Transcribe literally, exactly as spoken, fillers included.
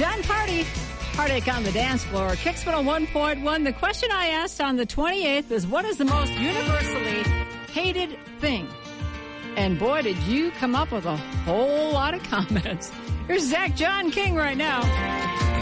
John Party. Heartache on the dance floor. Kicks one oh one point one. The question I asked on the twenty-eighth is, what is the most universally hated thing? And boy, did you come up with a whole lot of comments. Here's Zach John King right now.